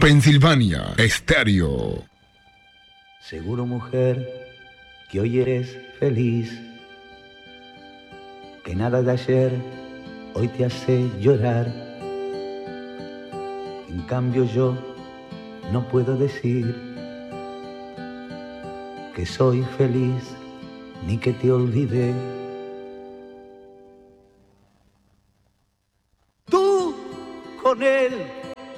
Pensilvania Estéreo. Seguro, mujer, que hoy eres feliz, que nada de ayer hoy te hace llorar. En cambio yo no puedo decir que soy feliz ni que te olvidé. Tú con él